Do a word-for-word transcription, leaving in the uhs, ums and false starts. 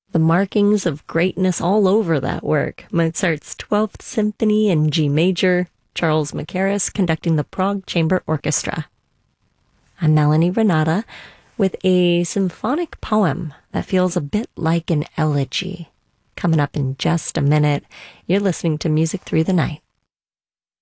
The markings of greatness all over that work. Mozart's twelfth Symphony in G major, Charles Mackerras conducting the Prague Chamber Orchestra. I'm Melanie Renata with a symphonic poem that feels a bit like an elegy. Coming up in just a minute, you're listening to Music Through the Night.